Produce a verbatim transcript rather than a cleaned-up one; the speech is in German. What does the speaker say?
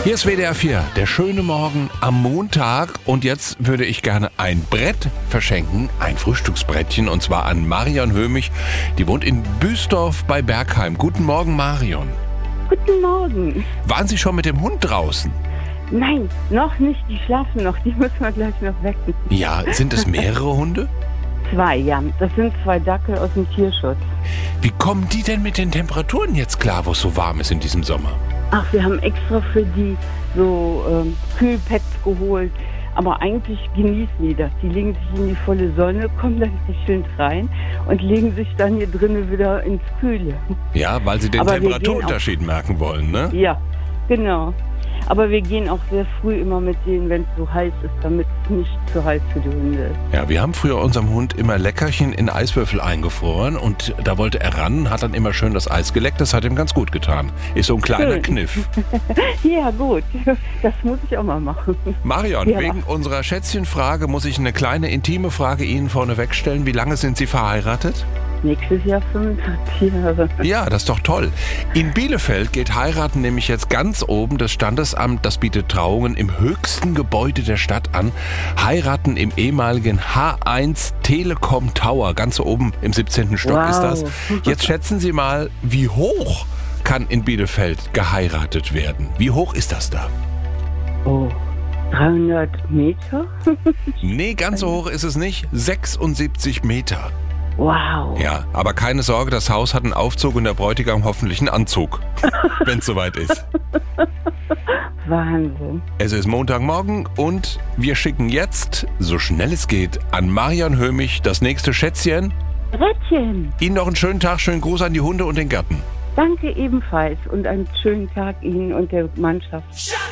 Hier ist W D R vier, der schöne Morgen am Montag. Und jetzt würde ich gerne ein Brett verschenken, ein Frühstücksbrettchen, und zwar an Marion Hömich. Die wohnt in Büsdorf bei Bergheim. Guten Morgen, Marion. Guten Morgen. Waren Sie schon mit dem Hund draußen? Nein, noch nicht. Die schlafen noch. Die müssen wir gleich noch wecken. Ja, sind es mehrere Hunde? Zwei, ja. Das sind zwei Dackel aus dem Tierschutz. Wie kommen die denn mit den Temperaturen jetzt klar, wo es so warm ist in diesem Sommer? Ach, wir haben extra für die so ähm, Kühlpads geholt. Aber eigentlich genießen die das. Die legen sich in die volle Sonne, kommen dann lächelnd rein und legen sich dann hier drinnen wieder ins Kühle. Ja, weil sie den Aber wir Temperaturunterschied merken wollen, ne? Ja, genau. Aber wir gehen auch sehr früh immer mit denen, wenn es so heiß ist, damit es nicht zu heiß für die Hunde ist. Ja, wir haben früher unserem Hund immer Leckerchen in Eiswürfel eingefroren und da wollte er ran, hat dann immer schön das Eis geleckt, das hat ihm ganz gut getan. Ist so ein kleiner Schön. Kniff. Ja, gut. Das muss ich auch mal machen. Marion, Ja. wegen unserer Schätzchenfrage muss ich eine kleine intime Frage Ihnen vorneweg stellen. Wie lange sind Sie verheiratet? Nächstes Jahr fünfundvierzig Jahre. Ja, das ist doch toll. In Bielefeld geht Heiraten nämlich jetzt ganz oben. Das Standesamt, das bietet Trauungen im höchsten Gebäude der Stadt an. Heiraten im ehemaligen H eins Telekom Tower. Ganz oben im siebzehnten Stock Wow. ist das. Jetzt schätzen Sie mal, wie hoch kann in Bielefeld geheiratet werden? Wie hoch ist das da? Oh, dreihundert Meter? Nee, ganz so hoch ist es nicht. sechsundsiebzig Meter. Wow. Ja, aber keine Sorge, das Haus hat einen Aufzug und der Bräutigam hoffentlich einen Anzug, wenn es soweit ist. Wahnsinn. Es ist Montagmorgen und wir schicken jetzt, so schnell es geht, an Marion Hömich das nächste Schätzchen. Brettchen. Ihnen noch einen schönen Tag, schönen Gruß an die Hunde und den Gatten. Danke ebenfalls und einen schönen Tag Ihnen und der Mannschaft.